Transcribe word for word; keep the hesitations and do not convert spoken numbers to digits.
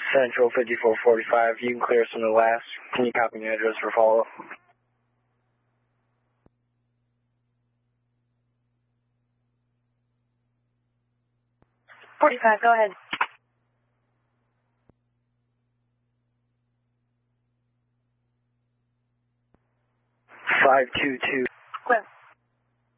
Central fifty-four forty-five, you can clear us from the last. Can you copy the address for follow-up? forty-five, go ahead. five two two. Clear.